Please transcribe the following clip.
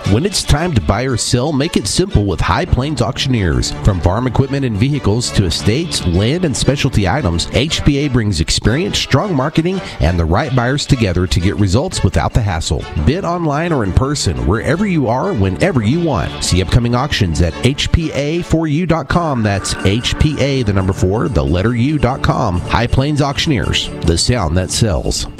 When it's time to buy or sell, make it simple with High Plains Auctioneers. From farm equipment and vehicles to estates, land, and specialty items, HPA brings experience, strong marketing, and the right buyers together to get results without the hassle. Bid online or in person, wherever you are, whenever you want. See upcoming auctions at hpa4u.com. That's HPA, the number 4, the letter U.com. High Plains Auctioneers, the sound that sells.